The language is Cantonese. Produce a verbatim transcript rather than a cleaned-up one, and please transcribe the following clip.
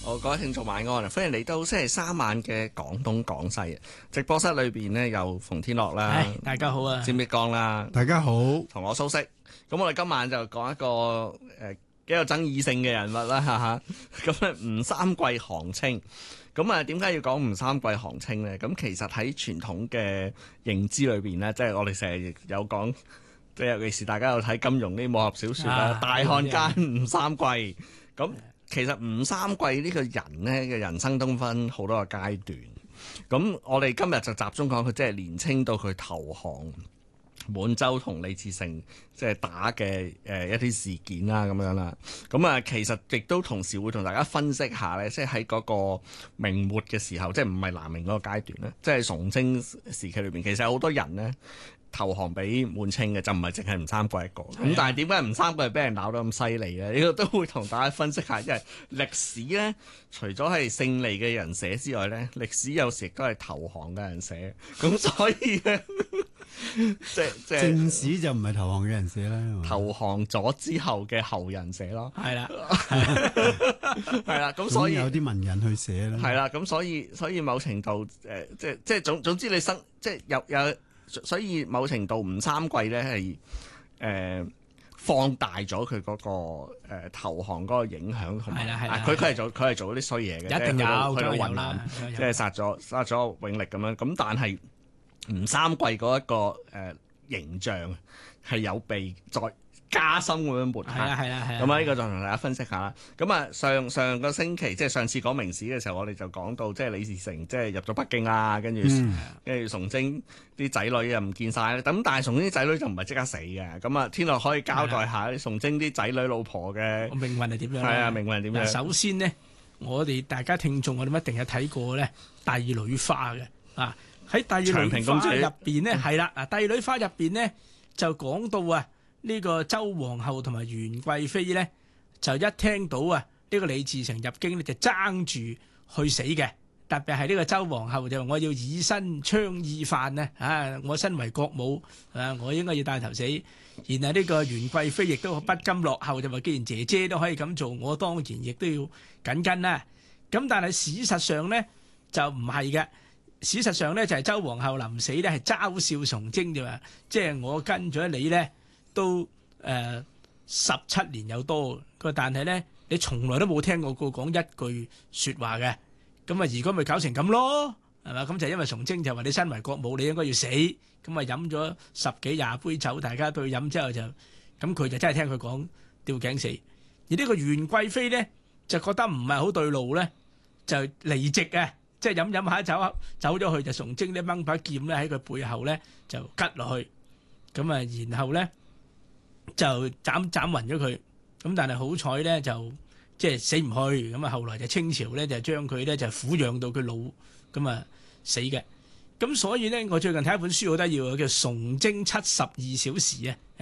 好，各位聽眾晚安啊！歡迎嚟到星期三晚嘅廣東廣西直播室裏邊呢，有馮天樂啦， 大家好啊， 詹益光啦， 大家好， 同我蘇軾。咁我哋今晚就講一個誒、呃、幾有爭議性嘅人物啦，哈哈。咁咧吳三桂韓青，咁啊點解要講吳三桂韓青咧？咁其實喺傳統嘅認知裏邊咧，即係我哋成日有講，即係尤其是大家有睇金庸啲武俠小說啦，啊、大漢奸吳三桂咁。其實吳三桂呢個人呢嘅人生都分好多個階段，咁我哋今日就集中講佢即係年青到佢投降滿洲同李自成即係打嘅誒一啲事件啦咁樣啦，咁啊其實亦都同時會同大家分析下呢，即係喺嗰個明末嘅時候，即係唔係南明嗰個階段咧，即係崇禎時期裏邊，其實有好多人呢投降俾滿清嘅，就唔係淨係吳三桂一個。咁但係點解吳三桂係俾人鬧得咁犀利咧？呢個都會同大家分析下，因為歷史咧，除咗係勝利嘅人寫之外咧，歷史有時亦都係投降嘅人寫。咁所以咧，即即正史就唔係投降嘅人寫啦， 投降咗之後嘅後人寫咯。係啦，係啦。咁所以有啲文人去寫啦。 係啦，咁所以所以某程度誒、呃，即即總總之你生即有有。有所以某程度吳三桂咧係誒放大咗佢嗰個誒、呃、投降嗰個影響，同埋佢佢係做佢係做啲衰嘢嘅， 一定有去到雲南即係殺咗殺咗永曆咁樣。咁但係吳三桂嗰一個誒、呃、形象係有被再加深咁樣抹黑， 係啦係啦係啦。 咁啊呢個就同大家分析下啦。咁啊上上個星期即係上次講明史嘅時候，我哋就講到即係李自成即係入咗北京啦，跟住跟住崇禎啲仔女又唔見晒。咁但係崇禎啲仔女就唔係即刻死嘅。咁啊天樂可以交代下崇禎啲仔女老婆嘅命運係點樣？ 係啊，命運係點樣？ 首先呢，我哋大家聽眾我哋一定有睇過咧《帝女花》嘅啊，喺《帝女花》入邊呢，係啦，嗱《帝女花》入邊呢，就講到啊。呢個周皇后同埋袁貴妃咧，就一聽到啊呢個李自成入京咧，就爭住去死嘅。特別係呢個周皇后就話：我要以身倡義犯啊！啊，我身為國母啊，我應該要帶頭死。然後呢個袁貴妃亦都不甘落後，就話：既然姐姐都可以咁做，我當然亦都要緊跟啦。咁但係事實上咧就唔係嘅。事實上咧就係周皇后臨死咧係嘲笑崇禎就話：即係我跟咗你咧。都誒十七年有多，個但係咧，你從來都冇聽過過講一句説話嘅，咁啊，如果咪搞成咁咯，係嘛？咁就因為崇禎就話你身為國母，你應該要死，咁啊飲咗十幾廿杯酒，大家都去飲之後就，咁佢就真係聽佢講吊頸死。而呢個袁貴妃咧就覺得唔係好對路咧，就離席啊，即係飲飲下走走咗去，就崇禎咧掹把劍咧喺佢背後咧就拮落去，咁啊，然後咧。就斬斬暈咗佢，咁但係好彩咧就即係死唔去，咁啊後來就清朝咧就將佢咧就撫養到佢老，咁啊死嘅。咁所以咧我最近睇一本書好得意嘅，叫《崇禎七十二小時》啊。